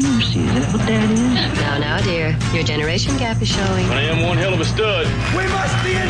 Mercy, is that what that is? Now, dear, your generation gap is showing. But I am one hell of a stud. We must be